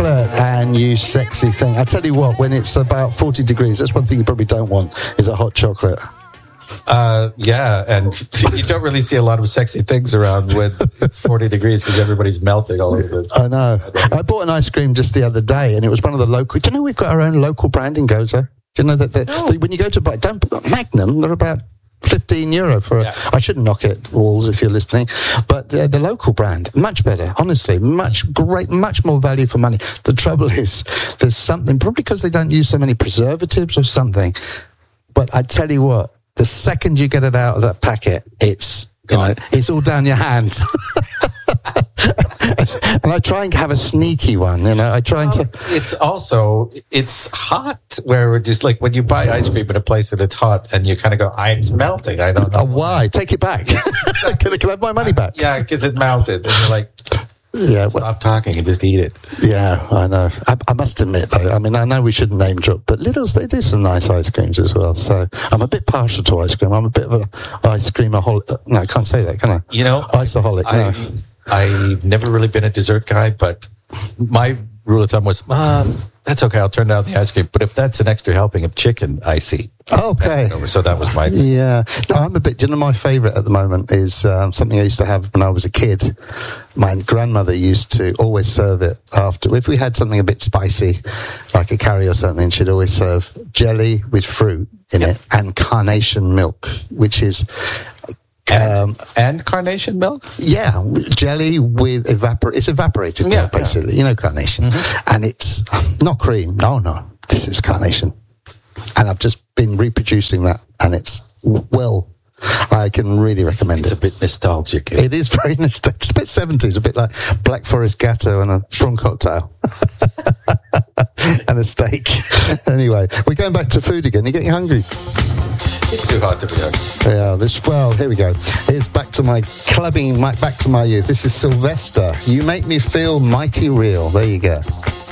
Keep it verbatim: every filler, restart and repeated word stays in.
chocolate and you sexy thing. I tell you what, when it's about forty degrees, that's one thing you probably don't want, is a hot chocolate. Uh, yeah, and you don't really see a lot of sexy things around when it's forty degrees because everybody's melting all over this. I know. I bought an ice cream just the other day, and it was one of the local... Do you know we've got our own local brand in Gozo? Do you know that... No. When you go to buy... Don't Magnum, they're about fifteen euro for... Yeah. A, I shouldn't knock it, Walls, if you're listening, but the, the local brand, much better, honestly, much great, much more value for money. The trouble is, there's something, probably because they don't use so many preservatives or something, but I tell you what, the second you get it out of that packet, it's, you know, it's all down your hand. And I try and have a sneaky one, you know, I try and... Well, to, it's also, it's hot, where we're just like, when you buy ice cream in a place and it's hot, and you kind of go, I, it's melting, I don't know. oh, why? Take it back. can, I, can I have my money back? Yeah, because it melted, and you're like, Yeah, well, stop talking and just eat it. yeah, I know. I, I must admit, though, I mean, I know we shouldn't name drop, but Lidl's, they do some nice ice creams as well. So I'm a bit partial to ice cream. I'm a bit of an ice creamaholic. No, I can't say that, can I? You know, Iceaholic, no. I, I've never really been a dessert guy, but my rule of thumb was, um, that's okay, I'll turn down the ice cream. But if that's an extra helping of chicken, I see. Okay. So that was my... Yeah. No, I'm a bit... You know, my favourite at the moment is um, something I used to have when I was a kid. My grandmother used to always serve it after. If we had something a bit spicy, like a curry or something, she'd always serve jelly with fruit in Yep. it and carnation milk, which is... Um, and carnation milk? Yeah, jelly with evapor. It's evaporated Yeah, milk, basically. You know, carnation. Mm-hmm. And it's not cream. No, no. This is carnation. And I've just been reproducing that, and it's, well, I can really recommend It's it. a bit nostalgic. It is very nostalgic. It's a bit seventies, a bit like Black Forest Gatto and a prawn cocktail. And a steak. Anyway, we're going back to food again. You're getting hungry. It's too hot to be hungry. Yeah, this, well, here we go. Here's back to my clubbing, my, back to my youth. This is Sylvester. You make me feel mighty real. There you go.